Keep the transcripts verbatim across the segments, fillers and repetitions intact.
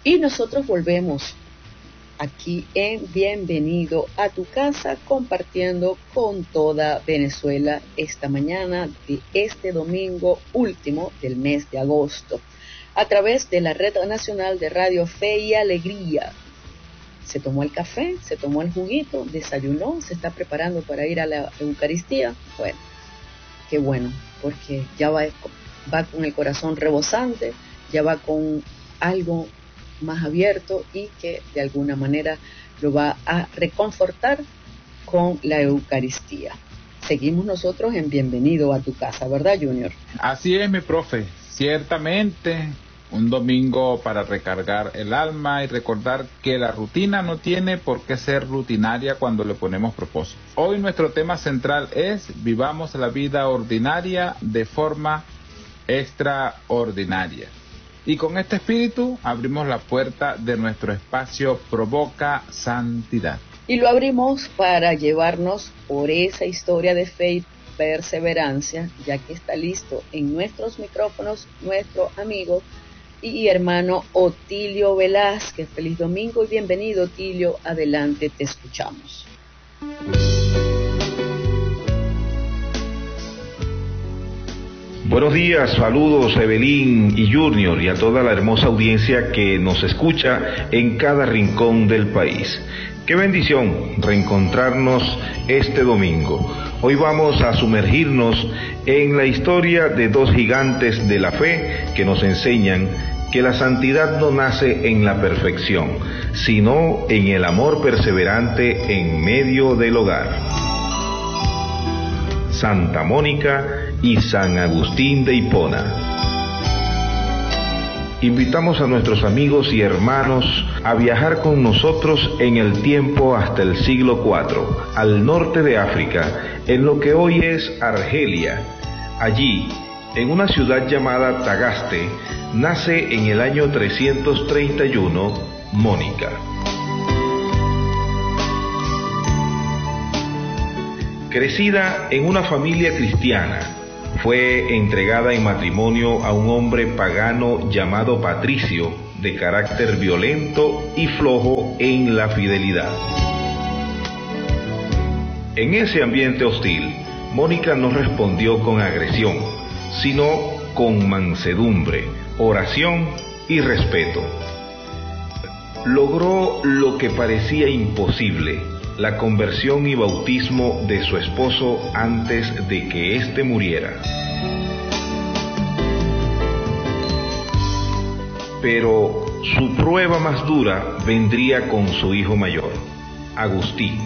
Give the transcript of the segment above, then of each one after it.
Y nosotros volvemos aquí en Bienvenido a tu casa, compartiendo con toda Venezuela esta mañana de este domingo último del mes de agosto, a través de la Red Nacional de Radio Fe y Alegría. Se tomó el café, se tomó el juguito, desayunó, se está preparando para ir a la Eucaristía. Bueno, qué bueno, porque ya va, va con el corazón rebosante, ya va con algo más abierto y que de alguna manera lo va a reconfortar con la Eucaristía. Seguimos nosotros en Bienvenido a tu casa, ¿verdad, Junior? Así es, mi profe, ciertamente un domingo para recargar el alma y recordar que la rutina no tiene por qué ser rutinaria cuando le ponemos propósito. Hoy nuestro tema central es: vivamos la vida ordinaria de forma extraordinaria. Y con este espíritu abrimos la puerta de nuestro espacio Provoca Santidad. Y lo abrimos para llevarnos por esa historia de fe y perseverancia, ya que está listo en nuestros micrófonos nuestro amigo y hermano Otilio Velázquez. Feliz domingo y bienvenido, Otilio. Adelante, te escuchamos. Buenos días, saludos Evelyn y Junior y a toda la hermosa audiencia que nos escucha en cada rincón del país. Qué bendición reencontrarnos este domingo. Hoy vamos a sumergirnos en la historia de dos gigantes de la fe que nos enseñan que la santidad no nace en la perfección, sino en el amor perseverante en medio del hogar. Santa Mónica y San Agustín de Hipona. Invitamos a nuestros amigos y hermanos a viajar con nosotros en el tiempo hasta el siglo cuatro, al norte de África, en lo que hoy es Argelia. Allí, en una ciudad llamada Tagaste, nace en el año trescientos treinta y uno Mónica. Crecida en una familia cristiana, fue entregada en matrimonio a un hombre pagano llamado Patricio, de carácter violento y flojo en la fidelidad. En ese ambiente hostil, Mónica no respondió con agresión, sino con mansedumbre, oración y respeto. Logró lo que parecía imposible: la conversión y bautismo de su esposo antes de que éste muriera. Pero su prueba más dura vendría con su hijo mayor, Agustín.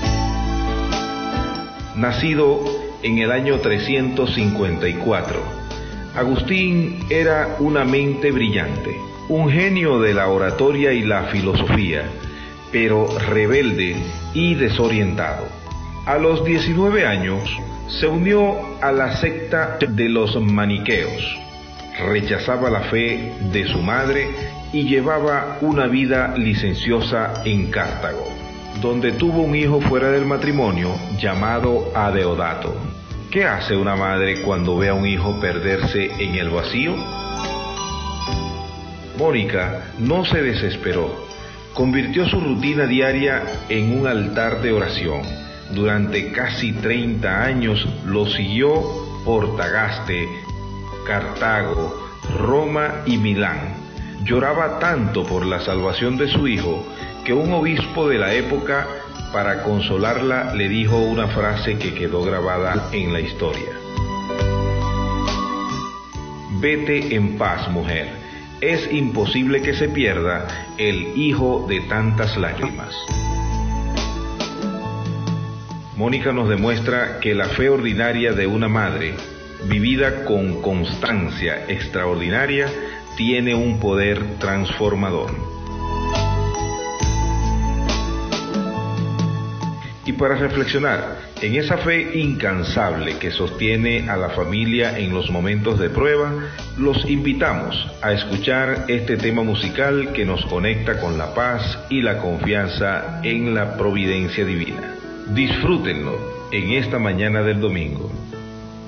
Nacido en el año trescientos cincuenta y cuatro, Agustín era una mente brillante, un genio de la oratoria y la filosofía, pero rebelde y desorientado. A los diecinueve años se unió a la secta de los maniqueos. Rechazaba la fe de su madre y llevaba una vida licenciosa en Cartago, donde tuvo un hijo fuera del matrimonio llamado Adeodato. ¿Qué hace una madre cuando ve a un hijo perderse en el vacío? Mónica no se desesperó. Convirtió su rutina diaria en un altar de oración. Durante casi treinta años lo siguió por Tagaste, Cartago, Roma y Milán. Lloraba tanto por la salvación de su hijo que un obispo de la época, para consolarla, le dijo una frase que quedó grabada en la historia: «Vete en paz, mujer. Es imposible que se pierda el hijo de tantas lágrimas». Mónica nos demuestra que la fe ordinaria de una madre, vivida con constancia extraordinaria, tiene un poder transformador. Y para reflexionar en esa fe incansable que sostiene a la familia en los momentos de prueba, los invitamos a escuchar este tema musical que nos conecta con la paz y la confianza en la providencia divina. Disfrútenlo en esta mañana del domingo.